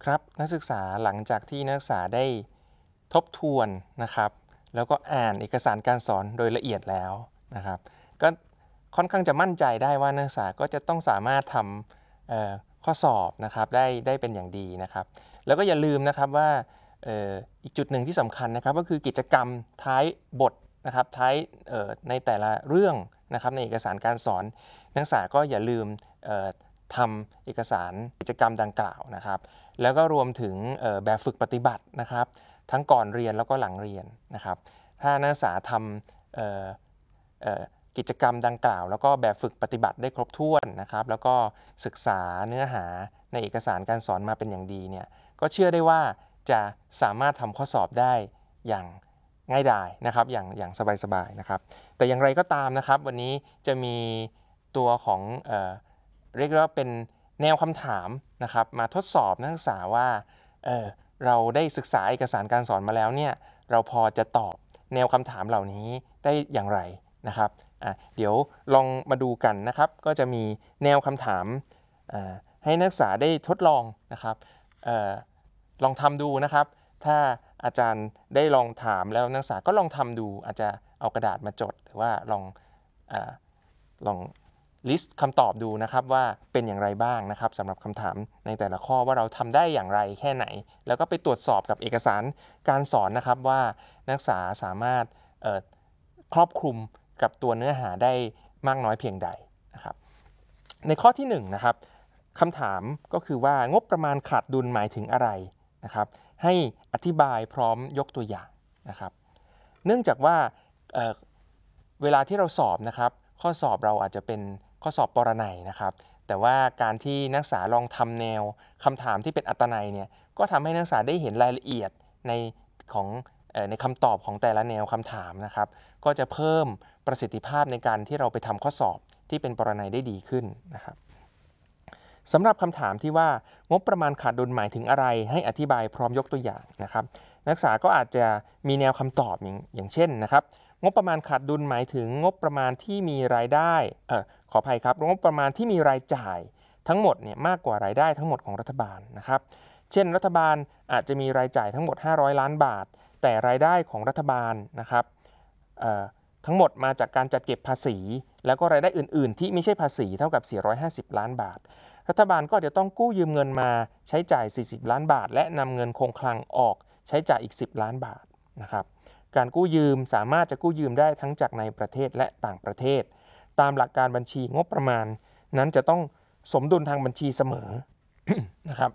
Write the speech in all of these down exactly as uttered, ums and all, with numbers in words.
ครับนักศึกษาหลังจากที่นักศึกษาได้ทบทวนนะครับแล้วก็อ่านเอกสารการสอนโดยละเอียดแล้วนะครับก็ค่อนข้างจะมั่นใจได้ว่านักศึกษาก็จะต้องสามารถทำข้อสอบนะครับได้ได้เป็นอย่างดีนะครับแล้วก็อย่าลืมนะครับว่าอีกจุดหนึ่งที่สำคัญนะครับก็คือกิจกรรมท้ายบทนะครับท้ายในแต่ละเรื่องนะครับในเอกสารการสอนนักศึกษาก็อย่าลืมทำเอกสารกิจกรรมดังกล่าวนะครับแล้วก็รวมถึงแบบฝึกปฏิบัตินะครับทั้งก่อนเรียนแล้วก็หลังเรียนนะครับถ้านักศึกษาทำกิจกรรมดังกล่าวแล้วก็แบบฝึกปฏิบัติได้ครบถ้วนนะครับแล้วก็ศึกษาเนื้อหาในเอกสารการสอนมาเป็นอย่างดีเนี่ยก็เชื่อได้ว่าจะสามารถทำข้อสอบได้อย่างง่ายดายนะครับอย่างอย่างสบายๆนะครับแต่อย่างไรก็ตามนะครับวันนี้จะมีตัวของเอ่อเรียกว่าเป็นแนวคำถามนะครับมาทดสอบนักศึกษาว่า เ, เราได้ศึกษาเอกสารการสอนมาแล้วเนี่ยเราพอจะตอบแนวคำถามเหล่านี้ได้อย่างไรนะครับเดี๋ยวลองมาดูกันนะครับก็จะมีแนวคำถามให้นักศึกษาได้ทดลองนะครับออลองทำดูนะครับถ้าอาจารย์ได้ลองถามแล้วนักศึกษาก็ลองทำดูอาจจะเอากระดาษมาจดหรือว่าลองอลองลิสต์คำตอบดูนะครับว่าเป็นอย่างไรบ้างนะครับสำหรับคำถามในแต่ละข้อว่าเราทำได้อย่างไรแค่ไหนแล้วก็ไปตรวจสอบกับเอกสารการสอนนะครับว่านักศึกษาสามารถครอบคลุมกับตัวเนื้อหาได้มากน้อยเพียงใดนะครับในข้อที่หนึ่งนะครับคำถามก็คือว่างบประมาณขาดดุลหมายถึงอะไรนะครับให้อธิบายพร้อมยกตัวอย่างนะครับเนื่องจากว่าเ, เวลาที่เราสอบนะครับข้อสอบเราอาจจะเป็นข้อสอบปรนัยนะครับแต่ว่าการที่นักศึกษาลองทำแนวคำถามที่เป็นอัตนัยเนี่ยก็ทำให้นักศึกษาได้เห็นรายละเอียดในของในคำตอบของแต่ละแนวคำถามนะครับก็จะเพิ่มประสิทธิภาพในการที่เราไปทำข้อสอบที่เป็นปรนัยได้ดีขึ้นนะครับสำหรับคำถามที่ว่างบประมาณขาดดุลหมายถึงอะไรให้อธิบายพร้อมยกตัวอย่างนะครับนักศึกษาก็อาจจะมีแนวคำตอบอย่างอย่างเช่นนะครับงบประมาณขาดดุลหมายถึงงบประมาณที่มีรายได้เอ่อขออภัยครับงบประมาณที่มีรายจ่ายทั้งหมดเนี่ยมากกว่ารายได้ทั้งหมดของรัฐบาลนะครับเช่นรัฐบาลอาจจะมีรายจ่ายทั้งหมดห้าร้อยล้านบาทแต่รายได้ของรัฐบาลนะครับทั้งหมดมาจากการจัดเก็บภาษีแล้วก็รายได้อื่นๆที่ไม่ใช่ภาษีเท่ากับสี่ร้อยห้าสิบล้านบาทรัฐบาลก็จะต้องกู้ยืมเงินมาใช้จ่ายสี่สิบล้านบาทและนำเงินคงคลังออกใช้จ่ายอีกสิบล้านบาทนะครับการกู้ยืมสามารถจะกู้ยืมได้ทั้งจากในประเทศและต่างประเทศตามหลักการบัญชีงบประมาณนั้นจะต้องสมดุลทางบัญชีเสมอ นะครับ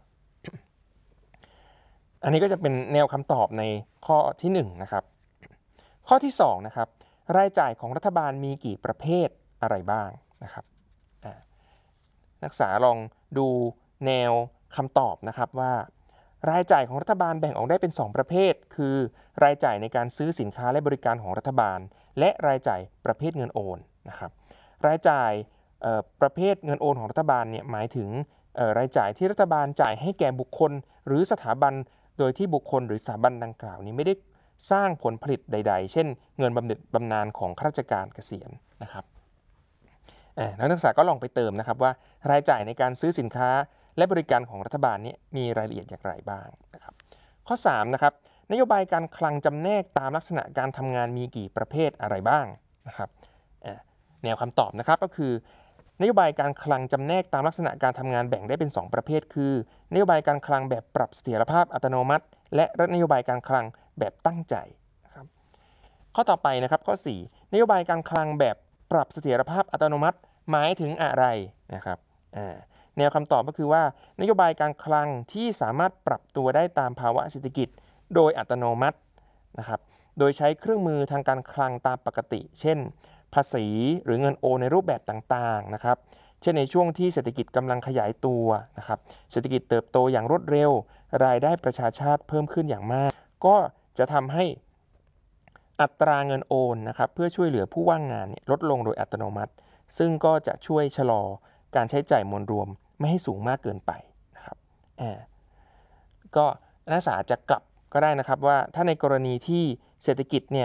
อันนี้ก็จะเป็นแนวคำตอบในข้อที่หนึ่งนะครับข้อที่สองนะครับรายจ่ายของรัฐบาลมีกี่ประเภทอะไรบ้างนะครับนักศึกษาลองดูแนวคำตอบนะครับว่ารายจ่ายของรัฐบาลแบ่งออกได้เป็นสองประเภทคือรายจ่ายในการซื้อสินค้าและบริการของรัฐบาลและรายจ่ายประเภทเงินโอนนะครับรายจ่ายประเภทเงินโอนของรัฐบาลเนี่ยหมายถึงรายจ่ายที่รัฐบาลจ่ายให้แก่บุคคลหรือสถาบันโดยที่บุคคลหรือสถาบันดังกล่าวนี้ไม่ได้สร้างผลผลิตใดๆเช่นเงินบำเหน็จบำนาญของข้าราชการเกษียณนะครับนักศึกษาก็ลองไปเติมนะครับว่ารายจ่ายในการซื้อสินค้าและบริการของรัฐบาลนี้มีรายละเอียดอย่างไรบ้างนะครับข้อสามนะครับนโยบายการคลังจำแนกตามลักษณะการทำงานมีกี่ประเภทอะไรบ้างนะครับแนวคำตอบนะครับก็คือนโยบายการคลังจำแนกตามลักษณะการทำงานแบ่งได้เป็นสองประเภทคือนโยบายการคลังแบบปรับเสถียรภาพอัตโนมัติและนโยบายการคลังแบบตั้งใจนะครับข้อต่อไปนะครับข้อสี่นโยบายการคลังแบบปรับเสถียรภาพอัตโนมัติหมายถึงอะไรนะครับแนวคำตอบก็คือว่านโยบายการคลังที่สามารถปรับตัวได้ตามภาวะเศรษฐกิจโดยอัตโนมัตินะครับโดยใช้เครื่องมือทางการคลังตามปกติเช่นภาษีหรือเงินโอนในรูปแบบต่างๆนะครับเช่นในช่วงที่เศรษฐกิจกำลังขยายตัวนะครับเศรษฐกิจเติบโตอย่างรวดเร็วรายได้ประชาชาติเพิ่มขึ้นอย่างมากก็จะทำให้อัตราเงินโอนนะครับเพื่อช่วยเหลือผู้ว่างงานเนี่ยลดลงโดยอัตโนมัติซึ่งก็จะช่วยชะลอการใช้จ่ายมวลรวมไม่ให้สูงมากเกินไปนะครับก็นักศึกษาจะกลับก็ได้นะครับว่าถ้าในกรณีที่เศรษฐกิจเนี่ย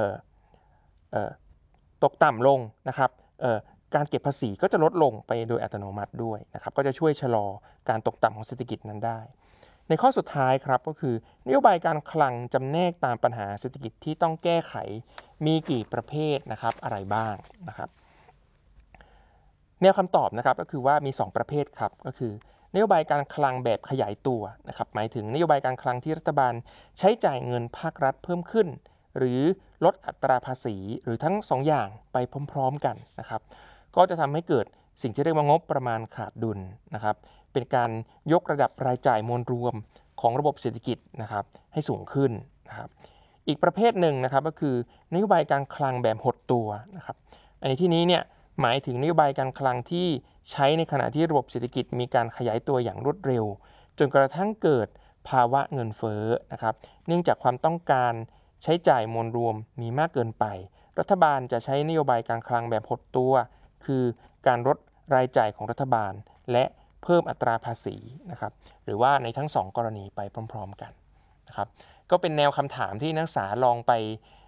ตกต่ำลงนะครับการเก็บภาษีก็จะลดลงไปโดยอัตโนมัติด้วยนะครับก็จะช่วยชะลอการตกต่ำของเศรษฐกิจนั้นได้ในข้อสุดท้ายครับก็คือนโยบายการคลังจำแนกตามปัญหาเศรษฐกิจที่ต้องแก้ไขมีกี่ประเภทนะครับอะไรบ้างนะครับแนวคำตอบนะครับก็คือว่ามีสองประเภทครับก็คือนโยบายการคลังแบบขยายตัวนะครับหมายถึงนโยบายการคลังที่รัฐบาลใช้จ่ายเงินภาครัฐเพิ่มขึ้นหรือลดอัตราภาษีหรือทั้งสองอย่างไปพร้อมๆกันนะครับก็จะทำให้เกิดสิ่งที่เรียกว่างบประมาณขาดดุลนะครับเป็นการยกระดับรายจ่ายมวลรวมของระบบเศรษฐกิจนะครับให้สูงขึ้นนะครับอีกประเภทหนึ่งนะครับก็คือนโยบายการคลังแบบหดตัวนะครับอันนี้ที่นี้เนี่ยหมายถึงนโยบายการคลังที่ใช้ในขณะที่ระบบเศรษฐกิจมีการขยายตัวอย่างรวดเร็วจนกระทั่งเกิดภาวะเงินเฟ้อนะครับเนื่องจากความต้องการใช้จ่ายมวลรวมมีมากเกินไปรัฐบาลจะใช้นโยบายการคลังแบบหดตัวคือการลดรายจ่ายของรัฐบาลและเพิ่มอัตราภาษีนะครับหรือว่าในทั้งสองกรณีไปพร้อมๆกันนะครับก็เป็นแนวคำถามที่นักศึกษาลองไป